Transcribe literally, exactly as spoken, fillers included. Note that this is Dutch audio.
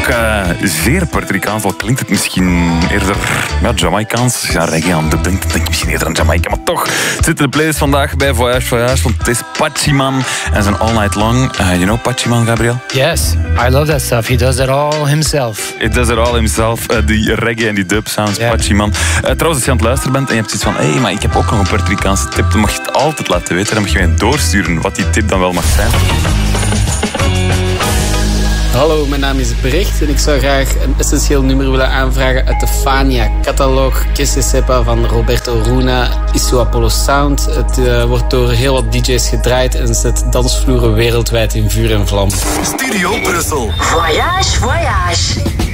ook uh, zeer Puerto Ricaans, al klinkt het misschien eerder ja, Jamaicaans. Ja, reggae aan de denk ik misschien eerder aan Jamaica, maar toch zit in de playlist vandaag bij Voyage Voyage, want het is Pachiman en zijn All Night Long. Uh, you know Pachiman, Gabriel? Yes, I love that stuff. He does it all himself. He does it all himself. Uh, die reggae en die dub sounds, yeah. Pachiman. Uh, trouwens, als je aan het luisteren bent en je hebt zoiets van hé, hey, maar ik heb ook nog een Puerto Ricaanse tip, dan mag je het altijd laten weten. Dan mag je mij doorsturen wat die tip dan wel mag zijn. Hallo, mijn naam is Brecht en ik zou graag een essentieel nummer willen aanvragen uit de Fania-catalog Que Se Sepa van Roberto Runa, Isu Apollo Sound. Het uh, wordt door heel wat D J's gedraaid en zet dansvloeren wereldwijd in vuur en vlam. Studio Brussel. Voyage, voyage.